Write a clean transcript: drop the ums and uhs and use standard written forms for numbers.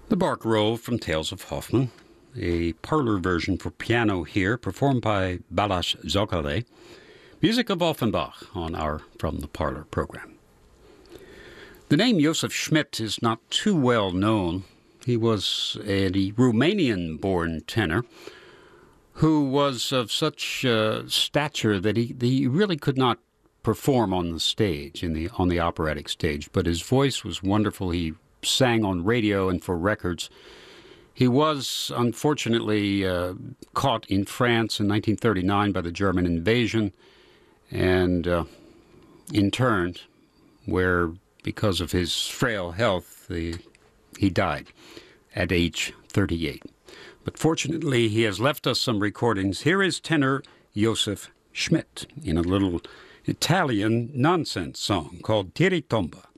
The Barcarolle from Tales of Hoffmann, a parlor version for piano here, performed by Balázs Zokale, music of Offenbach on our From the Parlor program. The name Josef Schmidt is not too well known. He was a Romanian-born tenor who was of such stature that he really could not perform on the stage, on the operatic stage, but his voice was wonderful. He sang on radio and for records. He was unfortunately caught in France in 1939 by the German invasion and interned, where because of his frail health he died at age 38. But fortunately he has left us some recordings. Here is tenor Josef Schmidt in a little Italian nonsense song called Tiri Tomba.